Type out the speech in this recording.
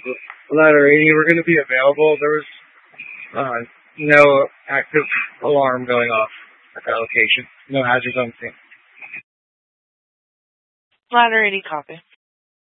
Ladder 80, we're going to be available. There was no active alarm going off at that location. No hazards on scene. Ladder 80, copy.